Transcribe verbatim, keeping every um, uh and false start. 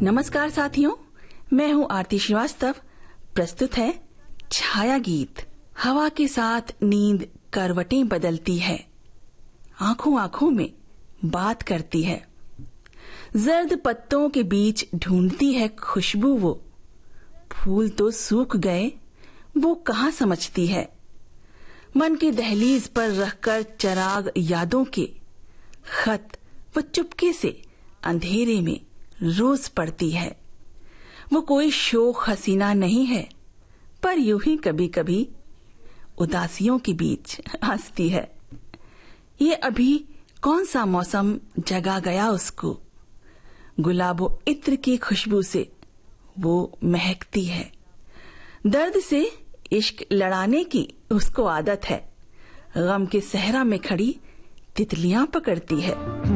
नमस्कार साथियों, मैं हूँ आरती श्रीवास्तव। प्रस्तुत है छाया गीत। हवा के साथ नींद करवटें बदलती है, आंखों आंखों में बात करती है। जर्द पत्तों के बीच ढूंढती है खुशबू वो, फूल तो सूख गए वो कहाँ समझती है। मन की दहलीज पर रखकर चराग यादों के खत वो चुपके से अंधेरे में रोज पड़ती है। वो कोई शोख हसीना नहीं है, पर यूं ही कभी कभी उदासियों के बीच हंसती है। ये अभी कौन सा मौसम जगा गया उसको, गुलाबो इत्र की खुशबू से वो महकती है। दर्द से इश्क लड़ाने की उसको आदत है, गम के सहरा में खड़ी तितलियां पकड़ती है।